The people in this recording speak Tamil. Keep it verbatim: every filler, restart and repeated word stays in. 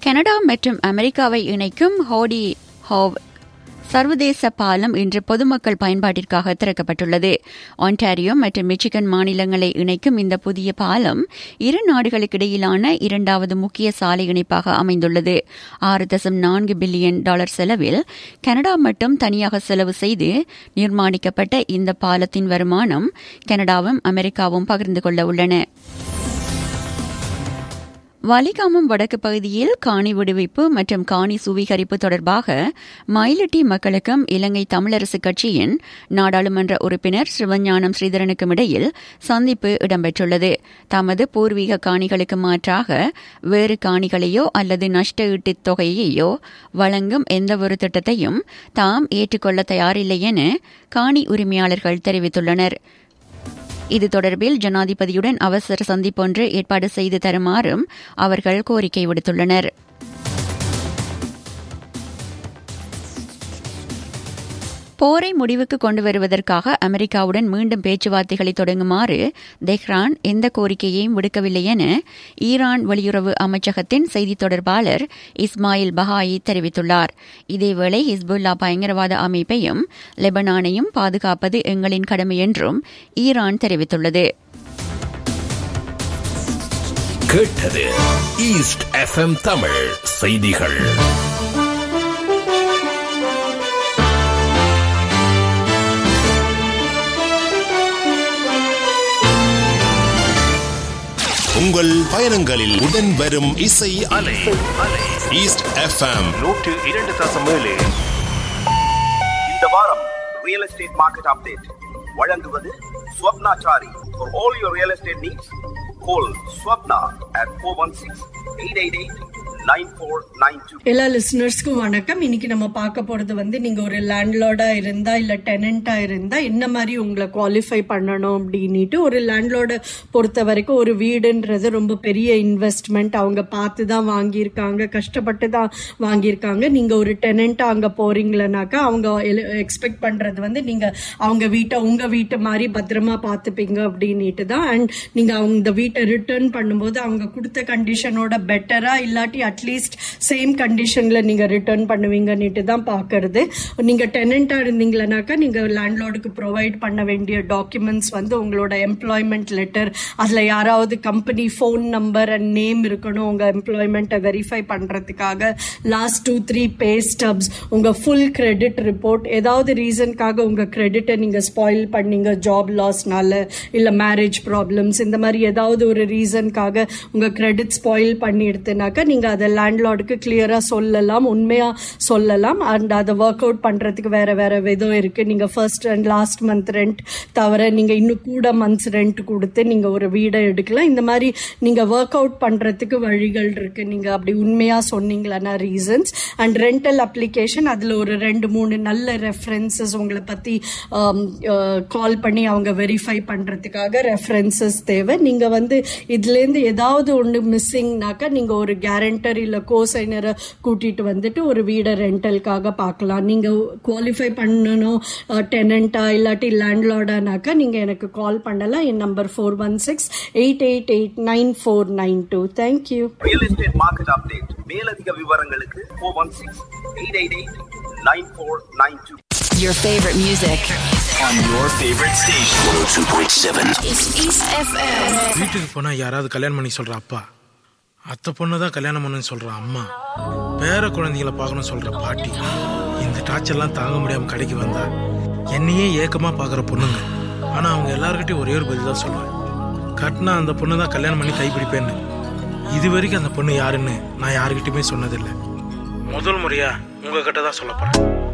கனடா மற்றும் அமெரிக்காவை இணைக்கும் ஹோடி ஹோவ் சர்வதேச பாலம் இன்று பொதுமக்கள் பயன்பாட்டிற்காக திறக்கப்பட்டுள்ளது. ஒன்டாரியோ மற்றும் மிச்சிகன் மாநிலங்களை இணைக்கும் இந்த புதிய பாலம் இரு நாடுகளுக்கிடையிலான இரண்டாவது முக்கிய சாலை இணைப்பாக அமைந்துள்ளது. ஆறு தசம் நான்கு பில்லியன் டாலர் செலவில் கனடா மட்டும் தனியாக செலவு செய்து நிர்மாணிக்கப்பட்ட இந்த பாலத்தின் வருமானம் கனடாவும் அமெரிக்காவும் பகிர்ந்து கொள்ள உள்ளன. வலிகாமம் வடக்கு பகுதியில் காணி விடுவிப்பு மற்றும் காணி சுவீகரிப்பு தொடர்பாக மயிலட்டி மக்களுக்கும் இலங்கை தமிழரசுக் கட்சியின் நாடாளுமன்ற உறுப்பினர் சிவஞானம் ஸ்ரீதரனுக்கும் இடையில் சந்திப்பு இடம்பெற்றுள்ளது. தமது பூர்வீக காணிகளுக்கு மாற்றாக வேறு காணிகளையோ அல்லது நஷ்ட ஈட்டுத் தொகையையோ வழங்கும் எந்தவொரு திட்டத்தையும் தாம் ஏற்றுக்கொள்ள தயாரில்லை என காணி உரிமையாளர்கள் தெரிவித்துள்ளனர். இது தொடர்பில் ஜனாதிபதியுடன் அவசர சந்திப்பொன்று ஏற்பாடு செய்து தருமாறும் அவர்கள் கோரிக்கை விடுத்துள்ளனர். போரை முடிவுக்கு கொண்டு வருவதற்காக அமெரிக்காவுடன் மீண்டும் பேச்சுவார்த்தைகளை தொடங்குமாறு தெஹ்ரான் எந்த கோரிக்கையையும் விடுக்கவில்லை என ஈரான் வெளியுறவு அமைச்சகத்தின் செய்தித் தொடர்பாளர் இஸ்மாயில் பஹாயி தெரிவித்துள்ளார். இதேவேளை ஹிஸ்புல்லா பயங்கரவாத அமைப்பையும் லெபனானையும் பாதுகாப்பது எங்களின் கடமை என்றும் ஈரான் தெரிவித்துள்ளது. கேட்டது ஈஸ்ட் எஃப்எம் தமிழ் செய்திகள். உங்கள் பயணங்களில் உடன் வரும் இசை அலை ஈஸ்ட் எஃப்எம் நூற்று இரண்டு தசம் ஏழு. இந்த வாரம் ரியல் எஸ்டேட் மார்க்கெட் அப்டேட் வழங்குவது Swapnachari. For all your real estate needs, call Swapna at four one six, eight eight eight, nine four nine two. எல்லா லிசனர்ஸ்க்கும் வணக்கம். இன்னைக்கு நம்ம பார்க்க போறது வந்து நீங்க ஒரு லேண்ட்லார்டா இருந்தா இல்ல டெனண்டா இருந்தா என்ன மாதிரி உங்களை குவாலிஃபை பண்ணணும் அப்படின்ட்டு. ஒரு லேண்ட்லார்டை பொறுத்த வரைக்கும் ஒரு வீடுன்றது ரொம்ப பெரிய இன்வெஸ்ட்மெண்ட். அவங்க பார்த்து தான் வாங்கியிருக்காங்க, கஷ்டப்பட்டு தான் வாங்கியிருக்காங்க. நீங்க ஒரு டெனண்டா அங்க போறீங்களனாக்கா அவங்க எக்ஸ்பெக்ட் பண்றது வந்து நீங்க அவங்க வீட்டை உங்க வீட்டை மாதிரி பத்திரமா பார்த்துப்பீங்க அப்படின்ட்டு தான். அண்ட் நீங்க அவங்க இந்த வீட்டை ரிட்டர்ன் பண்ணும்போது அவங்க கொடுத்த கண்டிஷனோட பெட்டரா இல்லாட்டி அட்லீஸ்ட் சேம் கண்டிஷன்ல நீங்க ரிட்டர்ன் பண்ணுவீங்கன்னுட்டு தான் பாக்குறது. நீங்க டெனண்டா இருந்தீங்கன்னாக்கா நீங்க லேண்ட்லார்டுக்கு ப்ரொவைட் பண்ண வேண்டிய டாக்குமெண்ட்ஸ் வந்து உங்களோட எம்ப்ளாய்மெண்ட் லெட்டர், அதுல யாராவது company phone number and name இருக்கணும் உங்க எம்ப்ளாய்மெண்ட்டை வெரிஃபை பண்றதுக்காக. லாஸ்ட் டூ த்ரீ பே ஸ்டப்ஸ், உங்க ஃபுல் கிரெடிட் ரிப்போர்ட். ஏதாவது ரீசனுக்காக உங்க கிரெடிட்டை நீங்க ஸ்பாயில் பண்ணீங்க, ஜாப் லாஸ்னால இல்ல மேரேஜ் ப்ராப்ளம்ஸ், இந்த மாதிரி ஏதாவது ஒரு ரீசனுக்காக உங்க கிரெடிட் ஸ்பாயில் பண்ணி எடுத்துனாக்கா நீங்க அதை லேண்ட்லார்டுக்கு கிளியரா சொல்லலாம், உண்மையா சொல்லலாம். அண்ட் அதை ஒர்க் அவுட் பண்றதுக்கு வேற வேற விதம் இருக்கு. நீங்க first and last month rent தவிர நீங்க இன்னும் கூட மந்த்ஸ் ரெண்ட் கொடுத்து நீங்க ஒரு வீடை எடுக்கலாம். இந்த மாதிரி நீங்க ஒர்க் அவுட் பண்றதுக்கு வழிகள் இருக்கு. நீங்க அப்படி உண்மையா சொன்னீங்களா ரீசன்ஸ். அண்ட் ரெண்டல் அப்ளிகேஷன், அதுல ஒரு ரெண்டு மூணு நல்ல ரெஃபரன்சஸ் உங்களை பத்தி கால் பண்ணி அவங்க வெரிஃபை பண்றதுக்காக ரெஃபரன்சஸ் தேவை. நீங்க வந்து இதுல இருந்து ஏதாவது ஒன்று மிஸ்ஸிங்னாக்கா நீங்க ஒரு கேரண்டர் இல்ல கோசைனரை கூட்டிட்டு வந்துட்டு ஒரு வீடை ரெண்டலுக்காக பார்க்கலாம். நீங்க குவாலிஃபை பண்ணணும் டெனண்டா இல்லாட்டி லேண்ட்லார்டானாக்கா நீங்க எனக்கு கால் பண்ணலாம். என் number four one six eight eight eight nine four nine two. Thank you. Real estate market update. மேலதிக விவரங்களுக்கு four one six eight eight eight nine four nine two. Your favorite music on your favorite station one oh two point seven. It's East F M. வீட்டுக்கு போனா யாராவது கல்யாணம் பண்ணி சொல்ற அப்பா, அத்தை பொண்ணு தான் கல்யாணம் பண்ணுன்னு சொல்ற அம்மா, பேர குழந்தைகளை பார்க்கணும்னு சொல்ற பாட்டி, இந்த டார்ச்சர்லாம் தாங்க முடியாம கடைக்கு வந்தா என்னையே ஏக்கமா பாக்குற பொண்ணுங்க. ஆனா அவங்க எல்லாருக்கிட்டையும் ஒரே ஒரு பதில் தான் சொல்லுவேன், கட்டினா அந்த பொண்ணு தான் கல்யாணம் பண்ணி கைப்பிடிப்பேன்னு. இது வரைக்கும் அந்த பொண்ணு யாருன்னு நான் யாருக்கிட்டையுமே சொன்னதில்லை. முதல் முறையா உங்ககிட்ட தான் சொல்ல போறேன்.